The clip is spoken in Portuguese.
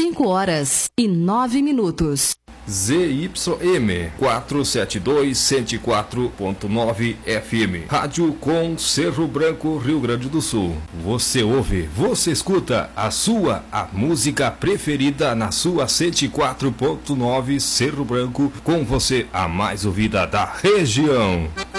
5h09. ZYM 472 104.9 FM, Rádio com Cerro Branco, Rio Grande do Sul. Você ouve, você escuta a música preferida na sua 104.9 Cerro Branco, com você a mais ouvida da região.